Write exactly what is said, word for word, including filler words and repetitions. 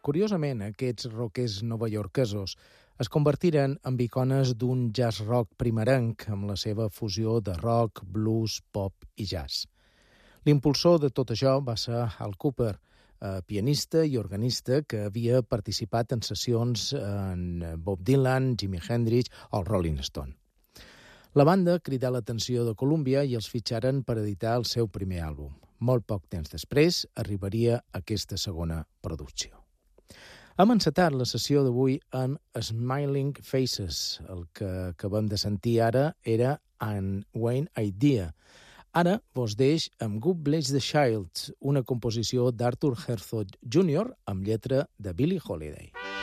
Curiosament, aquests rockers novaiorquesos es convertiren en icones d'un jazz rock primerenc amb la seva fusió de rock, blues, pop i jazz. L'impulsor de tot això va ser Al Kooper, eh, pianista i organista que havia participat en sessions en Bob Dylan, Jimi Hendrix o el Rolling Stone. La banda cridà l'atenció de Columbia i els fitxaren per editar el seu primer àlbum. Molt poc temps després arribaria aquesta segona producció. Hem encetat la sessió d'avui amb Smiling Faces. El que acabem de sentir ara era An Wayne Idea. Ara vos deix amb God Bless the Child, una composició d'Arthur Herzog júnior amb lletra de Billie Holiday.